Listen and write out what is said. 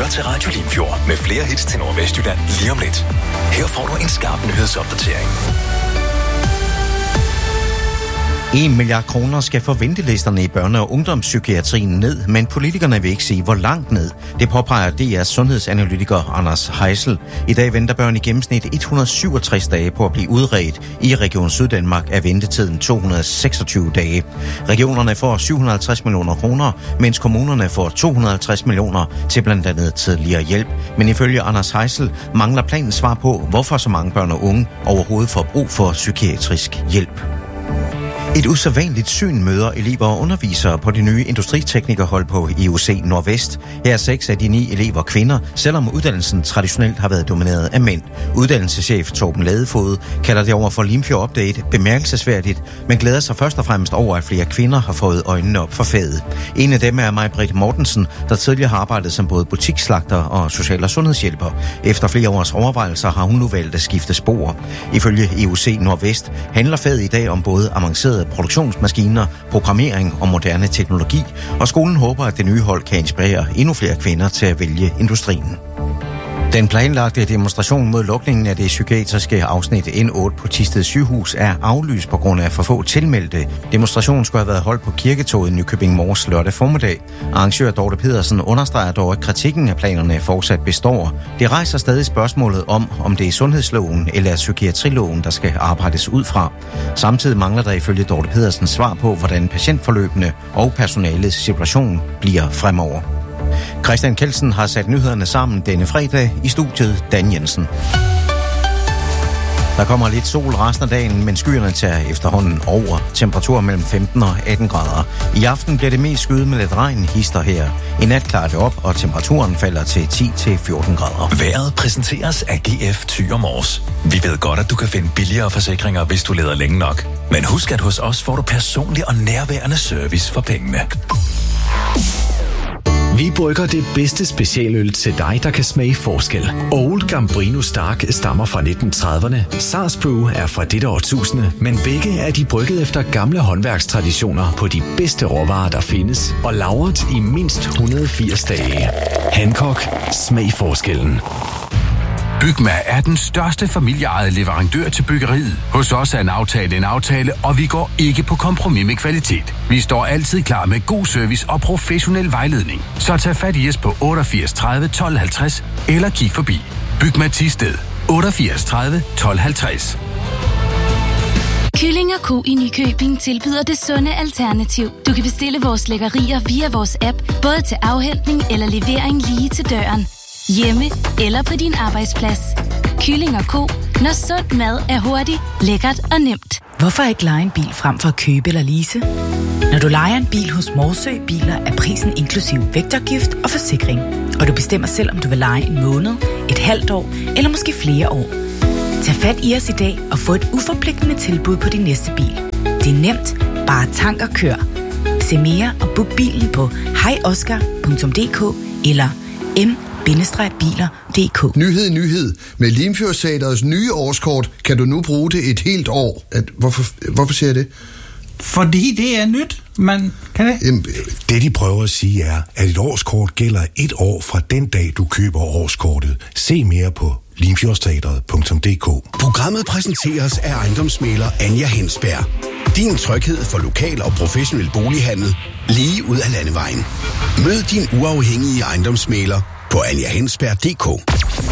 lytter til Radio Limfjord med flere hits til Nordvestjylland lige om lidt. Her får du en skarp nyhedsopdatering. 1 milliard kroner skal få ventelisterne i børne- og ungdomspsykiatrien ned, men politikerne vil ikke sige, hvor langt ned. Det påpeger DR's sundhedsanalytiker Anders Heisel. I dag venter børn i gennemsnit 167 dage på at blive udredt. I Region Syddanmark er ventetiden 226 dage. Regionerne får 750 millioner kroner, mens kommunerne får 250 millioner til blandt andet tidligere hjælp. Men ifølge Anders Heisel mangler planen svar på, hvorfor så mange børn og unge overhovedet får brug for psykiatrisk hjælp. Et usædvanligt syn møder elever og undervisere på det nye industriteknikerhold på IUC Nordvest. Her er 6 af de 9 elever kvinder, selvom uddannelsen traditionelt har været domineret af mænd. Uddannelseschef Torben Ladefod kalder det over for Limfjord Update bemærkelsesværdigt, men glæder sig først og fremmest over, at flere kvinder har fået øjnene op for faget. En af dem er Maj-Britt Mortensen, der tidligere har arbejdet som både butiksslagter og social- og sundhedshjælper. Efter flere års overvejelser har hun nu valgt at skifte spor. Ifølge IUC Nordvest handler faget i dag om både avancerede produktionsmaskiner, programmering og moderne teknologi, og skolen håber, at det nye hold kan inspirere endnu flere kvinder til at vælge industrien. Den planlagte demonstration mod lukningen af det psykiatriske afsnit N8 på Thisted Sygehus er aflyst på grund af for få tilmeldte. Demonstrationen skulle have været holdt på Kirketoget i Nykøbing Mors lørdag formiddag. Arrangør Dorte Pedersen understreger dog, at kritikken af planerne fortsat består. Det rejser stadig spørgsmålet om det er sundhedsloven eller psykiatriloven, der skal arbejdes ud fra. Samtidig mangler der ifølge Dorte Pedersen svar på, hvordan patientforløbene og personalets situation bliver fremover. Christian Kelsen har sat nyhederne sammen denne fredag. I studiet Dan Jensen. Der kommer lidt sol resten af dagen, men skyerne tager efterhånden over. Temperatur mellem 15 og 18 grader. I aften bliver det mest skyet med lidt regn hister her. I nat klarer det op, og temperaturen falder til 10-14 grader. Vejret præsenteres af GF Thyre Mors. Vi ved godt, at du kan finde billigere forsikringer, hvis du leder længe nok. Men husk, at hos os får du personlig og nærværende service for pengene. Vi brygger det bedste specialøl til dig, der kan smage forskel. Old Gambrino Stark stammer fra 1930'erne. Sars Brew er fra dette årtusinde, men begge er de brygget efter gamle håndværkstraditioner på de bedste råvarer, der findes, og lagret i mindst 180 dage. Hancock. Smag forskellen. Bygma er den største familieejede leverandør til byggeriet. Hos os er en aftale, og vi går ikke på kompromis med kvalitet. Vi står altid klar med god service og professionel vejledning. Så tag fat i os på 88 30 12 50 eller kig forbi. Bygma Thisted 88 30 12 50. Kylling & Co. i Nykøbing tilbyder det sunde alternativ. Du kan bestille vores lækkerier via vores app, både til afhentning eller levering lige til døren. Hjemme eller på din arbejdsplads. Kylling & Co. Når sund mad er hurtigt, lækkert og nemt. Hvorfor ikke leje en bil frem for at købe eller lease? Når du lejer en bil hos Morsø Biler, er prisen inklusiv vægtafgift og forsikring. Og du bestemmer selv, om du vil leje en måned, et halvt år eller måske flere år. Tag fat i os i dag og få et uforpligtende tilbud på din næste bil. Det er nemt. Bare tank og kør. Se mere og book bilen på hejoskar.dk eller m-biler.dk. Nyhed. Med Limfjordteatrets nye årskort kan du nu bruge det et helt år. Hvorfor siger jeg det? Fordi det er nyt, man kan det. Jamen, det de prøver at sige er, at et årskort gælder 1 år fra den dag, du køber årskortet. Se mere på limfjordsteatret.dk. Programmet præsenteres af ejendomsmægler Anja Hensberg. Din tryghed for lokal og professionel bolighandel lige ud af landevejen. Mød din uafhængige ejendomsmægler på anjahensberg.dk.